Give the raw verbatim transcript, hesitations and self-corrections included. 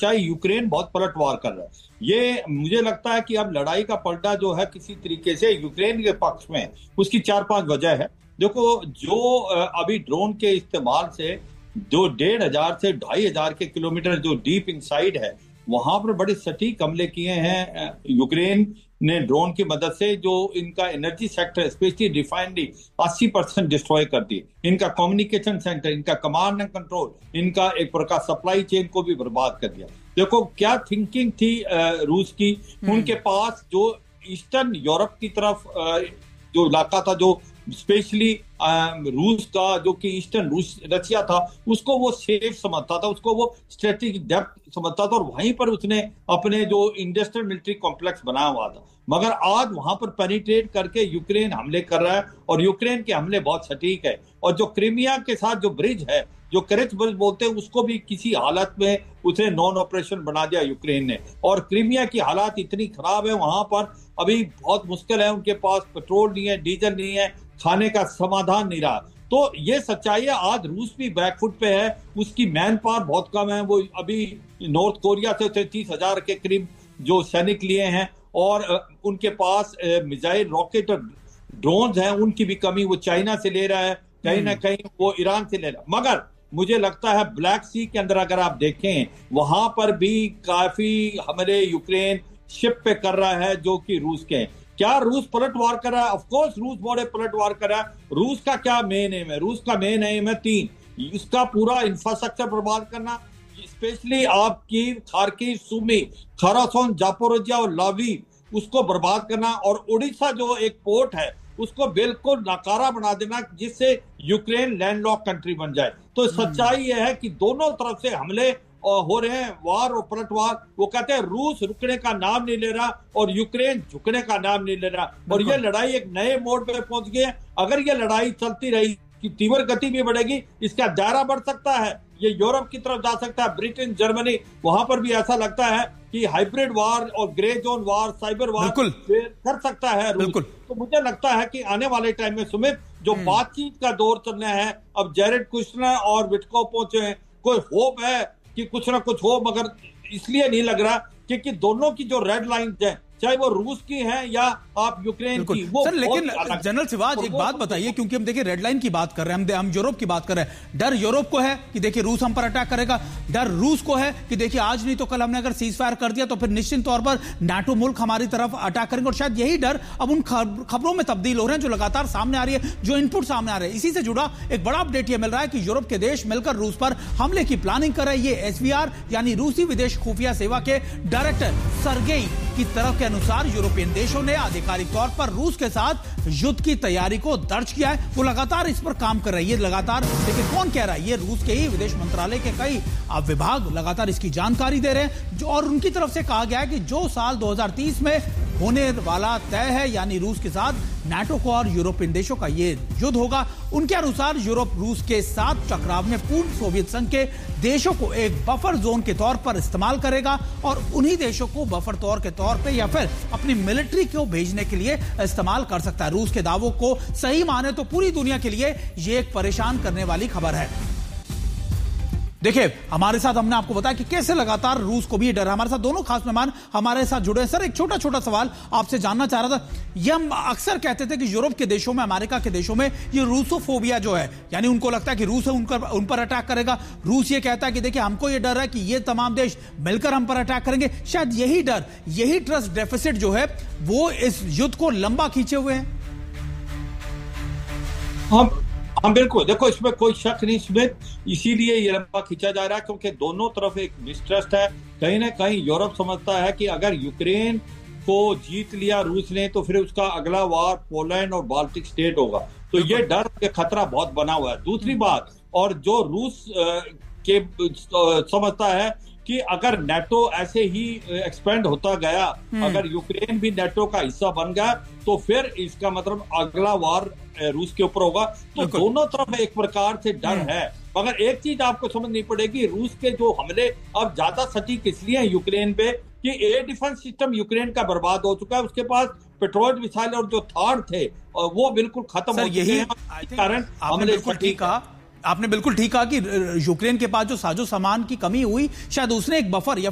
सच्चाई यूक्रेन बहुत पलटवार कर रहा है। ये मुझे लगता है कि अब लड़ाई का पलटा जो है किसी तरीके से यूक्रेन के पक्ष में, उसकी चार पांच वजह है। देखो, जो अभी ड्रोन के इस्तेमाल से जो डेढ़ हजार से ढाई हजार के किलोमीटर जो डीप इनसाइड है, वहां पर बड़े सटीक हमले किए हैं यूक्रेन ने ड्रोन की मदद से, जो इनका एनर्जी सेक्टर स्पेशली रिफाइनरी अस्सी परसेंट डिस्ट्रॉय कर दी, इनका कम्युनिकेशन सेंटर, इनका कमांड एंड कंट्रोल, इनका एक प्रकार सप्लाई चेन को भी बर्बाद कर दिया। देखो क्या थिंकिंग थी रूस की। उनके पास जो ईस्टर्न यूरोप की तरफ जो इलाका था, जो स्पेशली रूस का, जो कि ईस्टर्न रूस रशिया था, उसको वो सेफ समझता था, उसको वो स्ट्रेटेजिक डेप्थ समझता था, और वहीं पर उसने अपने जो इंडस्ट्रियल मिलिट्री कॉम्प्लेक्स बनाया हुआ था। मगर आज वहां पर पेनिट्रेट करके यूक्रेन हमले कर रहा है, और यूक्रेन के हमले बहुत सटीक है। और जो क्रीमिया के साथ जो ब्रिज है, जो करेक्ट ब्रिज बोलते हैं, उसको भी किसी हालत में उसे नॉन ऑपरेशन बना दिया यूक्रेन ने। और क्रीमिया की हालात इतनी खराब है, वहां पर अभी बहुत मुश्किल है, उनके पास पेट्रोल नहीं है, डीजल नहीं है, खाने का समाधान नहीं रहा। तो ये सच्चाई है, आज रूस भी बैकफुट पे है, उसकी मैन पावर बहुत कम है। वो अभी नॉर्थ कोरिया से तैतीस हजार के करीब जो सैनिक लिए हैं, और उनके पास मिसाइल, रॉकेट और ड्रोन हैं, उनकी भी कमी वो चाइना से ले रहा है, कहीं ना कहीं वो ईरान से ले रहा है। मगर मुझे लगता है ब्लैक सी के अंदर अगर आप देखें, वहां पर भी काफी हमले यूक्रेन शिप पे कर रहा है जो कि रूस के हैं। क्या रूस पलटवार कर रहा है? ऑफ कोर्स रूस बड़े पलटवार कर रहा है। रूस का क्या मेन एम है? रूस का मेन एम है तीन, इसका पूरा इंफ्रास्ट्रक्चर बर्बाद करना, स्पेशली आपकी खार्किव, सुमी, खरासन, जापोरिजिया और लाविव, उसको बर्बाद करना, और उड़ीसा जो एक पोर्ट है उसको बिल्कुल नाकारा बना देना, जिससे यूक्रेन लैंडलॉक कंट्री बन जाए। तो सच्चाई यह है कि दोनों तरफ से हमले हो रहे हैं, वार और पलटवार। वो कहते हैं रूस रुकने का नाम नहीं ले रहा और यूक्रेन झुकने का नाम नहीं ले रहा, और ये लड़ाई एक नए मोड़ पे पहुंच गई है। अगर ये लड़ाई चलती रही कि तीव्र गति भी बढ़ेगी, इसका दायरा बढ़ सकता है, ये यूरोप की तरफ जा सकता है, ब्रिटेन, जर्मनी, वहां पर भी ऐसा लगता है कि हाइब्रिड वार और ग्रे जोन वार, साइबर वार कर सकता है रूस। तो मुझे लगता है कि आने वाले टाइम में सुमित, जो बातचीत का दौर चलना है, अब जेरेड कुशनर और विटको पहुंचे हैं, कोई होप है कि कुछ ना कुछ हो, मगर इसलिए नहीं लग रहा क्योंकि दोनों की जो रेड लाइन है, चाहे वो रूस की है या आप यूक्रेन की, वो सर। लेकिन जनरल सिवाज एक बात बताइए, क्योंकि हम देखिए रेड लाइन की बात कर रहे हैं, हम हम यूरोप की बात कर रहे हैं। डर यूरोप को है कि देखिए रूस हम पर अटैक करेगा, डर रूस को है कि देखिए आज नहीं तो कल हमने अगर सीज फायर कर दिया तो फिर निश्चित तौर पर नाटो मुल्क हमारी तरफ अटैक करेंगे। और शायद यही डर अब उन खबरों में तब्दील हो रहे हैं जो लगातार सामने आ रही है, जो इनपुट सामने आ रहे हैं। इसी से जुड़ा एक बड़ा अपडेट यह मिल रहा है कि यूरोप के देश मिलकर रूस पर हमले की प्लानिंग कर रहे हैं। ये एसवीआर यानी रूसी विदेश खुफिया सेवा के डायरेक्टर सर्गेई की तरफ के अनुसार यूरोपियन देशों ने आधिकारिक तौर पर रूस के साथ युद्ध की तैयारी को दर्ज किया है। वो लगातार इस पर काम कर रही है, लगातार। लेकिन कौन कह रहा है? ये रूस के ही विदेश मंत्रालय के कई विभाग लगातार इसकी जानकारी दे रहे हैं, जो और उनकी तरफ से कहा गया है कि जो साल दो हज़ार तीस में होने वाला तय है, यानी रूस के साथ नाटो को और यूरोपियन देशों का ये युद्ध होगा, उनके अनुसार यूरोप रूस के साथ टकराव में पूर्व सोवियत संघ के देशों को एक बफर जोन के तौर पर इस्तेमाल करेगा, और उन्हीं देशों को बफर तौर के तौर पे या फिर अपनी मिलिट्री को भेजने के लिए इस्तेमाल कर सकता है। रूस के दावों को सही माने तो पूरी दुनिया के लिए ये एक परेशान करने वाली खबर है। देखिए, हमारे साथ हमने आपको बताया कि कैसे लगातार रूस को भी डर है। हमारे साथ दोनों खास मेहमान हमारे साथ जुड़े हैं। सर, एक छोटा छोटा सवाल आपसे जानना चाह रहा था। ये हम अक्सर कहते थे कि यूरोप के देशों में, अमेरिका के देशों में ये रूसोफोबिया जो है, यानी उनको लगता है कि रूस है उनका उन पर अटैक करेगा। रूस ये कहता है कि देखिए हमको ये डर है कि ये तमाम देश मिलकर हम पर अटैक करेंगे। शायद यही डर, यही ट्रस्ट डेफिसिट जो है, वो इस युद्ध को लंबा खींचे हुए है। हम हाँ बिल्कुल, देखो इसमें कोई शक नहीं, इसमें इसीलिए ये लंबा खींचा जा रहा है क्योंकि दोनों तरफ एक मिसट्रस्ट है। कहीं ना कहीं यूरोप समझता है कि अगर यूक्रेन को जीत लिया रूस ने तो फिर उसका अगला वार पोलैंड और बाल्टिक स्टेट होगा, तो ये डर के खतरा बहुत बना हुआ है। दूसरी बात, और जो रूस के समझता है कि अगर नेटो ऐसे ही एक्सपेंड होता गया, अगर यूक्रेन भी नेटो का हिस्सा बन गया, तो फिर इसका मतलब अगला वार रूस के ऊपर होगा। तो दोनों तरफ एक प्रकार से डर है। मगर एक चीज आपको समझनी पड़ेगी, रूस के जो हमले अब ज्यादा सटीक इसलिए हैं यूक्रेन पे कि एयर डिफेंस सिस्टम यूक्रेन का बर्बाद हो चुका है, उसके पास पेट्रोल मिसाइल और जो थार थे वो बिल्कुल खत्म हो चुके हैं। कारण हमले ठीक कहा आपने, बिल्कुल ठीक कहा कि यूक्रेन के पास जो साजो सामान की कमी हुई, शायद उसने एक बफर या